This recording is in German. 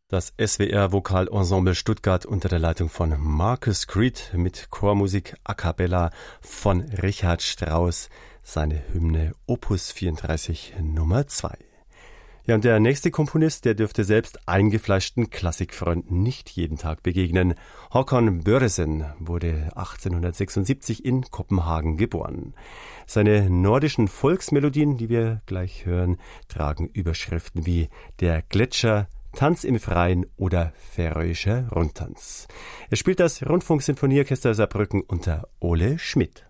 Das SWR Vokalensemble Stuttgart unter der Leitung von Marcus Creed mit Chormusik a cappella von Richard Strauss, seine Hymne Opus 34 Nummer 2. Ja, und der nächste Komponist, der dürfte selbst eingefleischten Klassikfreunden nicht jeden Tag begegnen. Håkon Børresen wurde 1876 in Kopenhagen geboren. Seine nordischen Volksmelodien, die wir gleich hören, tragen Überschriften wie Der Gletscher, Tanz im Freien oder Färöischer Rundtanz. Er spielt das Rundfunksinfonieorchester Saarbrücken unter Ole Schmidt.